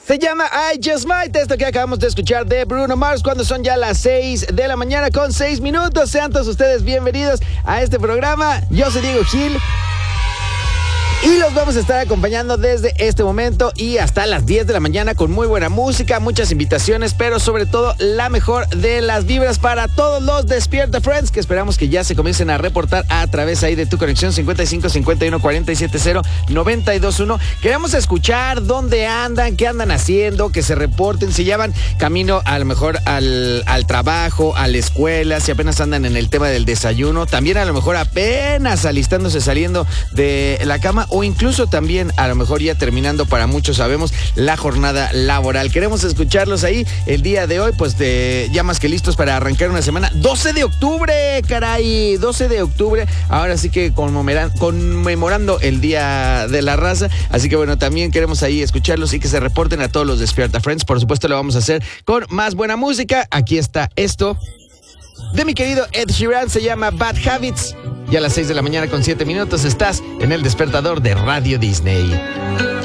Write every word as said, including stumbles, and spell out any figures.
Se llama I Just Might, esto que acabamos de escuchar de Bruno Mars, cuando son ya las seis de la mañana con seis minutos. Sean todos ustedes bienvenidos a este programa. Yo soy Diego Gil y los vamos a estar acompañando desde este momento y hasta las diez de la mañana con muy buena música, muchas invitaciones, pero sobre todo la mejor de las vibras para todos los Despierta Friends, que esperamos que ya se comiencen a reportar a través ahí de tu conexión cincuenta y cinco cincuenta y uno cuarenta y siete cero noventa y dos uno. Queremos escuchar dónde andan, qué andan haciendo, que se reporten, si ya van camino a lo mejor al, al trabajo, a la escuela, si apenas andan en el tema del desayuno, también a lo mejor apenas alistándose, saliendo de la cama, o incluso también a lo mejor ya terminando, para muchos sabemos, la jornada laboral. Queremos escucharlos ahí el día de hoy, pues de, ya más que listos para arrancar una semana. doce de octubre, caray, doce de octubre, ahora sí que conmemorando el Día de la Raza, así que bueno, también queremos ahí escucharlos y que se reporten a todos los Despierta Friends. Por supuesto lo vamos a hacer con más buena música. Aquí está esto de mi querido Ed Sheeran, se llama Bad Habits. Y a las seis de la mañana con siete minutos estás en el despertador de Radio Disney.